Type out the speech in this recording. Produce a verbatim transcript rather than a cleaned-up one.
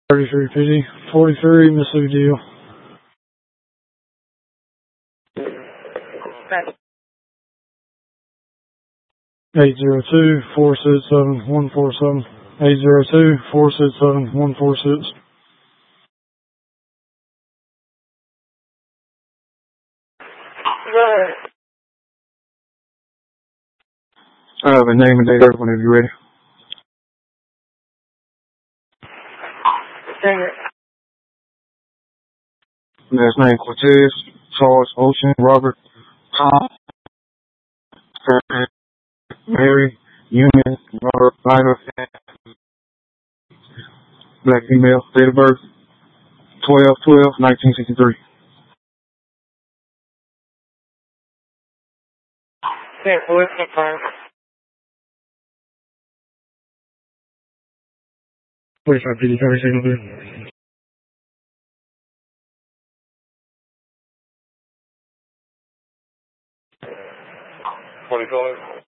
thirty-three P D, forty-three, Mississippi Deal. eight zero two, four six seven, one four seven. eight zero two, four six seven, one four six. I have a name and date of birth whenever you're ready. Last name Cortez, Charles, Ocean, Robert, Tom, Mary, Union, Robert, Minor, black female, date of birth twelve twelve nineteen sixty-three. forty-five P D, thirty seconds. forty-five.